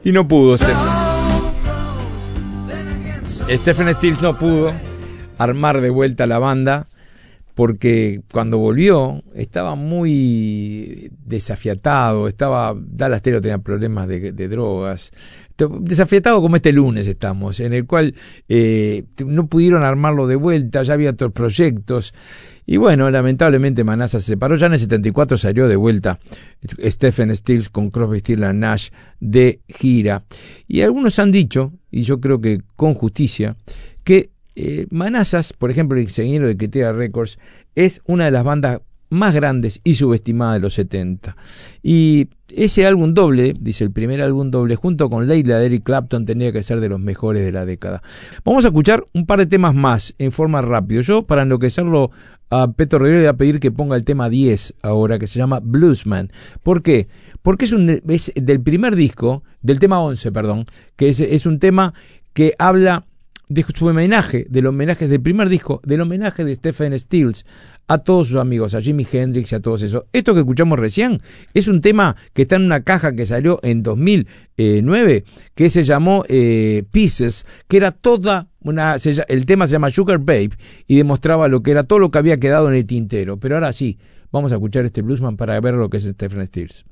Y no pudo Stephen Stills no pudo armar de vuelta la banda, porque cuando volvió estaba muy desafiatado, Dallas Stereo tenía problemas de drogas, desafiatado como este lunes estamos, en el cual no pudieron armarlo de vuelta, ya había otros proyectos, y bueno, lamentablemente Manassa se separó. Ya en el 74 salió de vuelta Stephen Stills con Crosby, Stills & Nash de gira, y algunos han dicho, y yo creo que con justicia, que Manassas, por ejemplo, el ingeniero de Criteria Records, es una de las bandas más grandes y subestimadas de los 70. Y ese álbum doble, dice el primer álbum doble, junto con Layla de Eric Clapton, tenía que ser de los mejores de la década. Vamos a escuchar un par de temas más en forma rápida. Yo, para enloquecerlo a Peto Rivera, le voy a pedir que ponga el tema 10 ahora, que se llama Bluesman. ¿Por qué? Porque es del primer disco, del tema 11, perdón, que es un tema que habla de su homenaje, del homenaje del primer disco, del homenaje de Stephen Stills a todos sus amigos, a Jimi Hendrix y a todos esos. Esto que escuchamos recién es un tema que está en una caja que salió en 2009, que se llamó Pieces, que era el tema se llama Sugar Babe, y demostraba lo que era todo lo que había quedado en el tintero. Pero ahora sí, vamos a escuchar este Bluesman para ver lo que es Stephen Stills.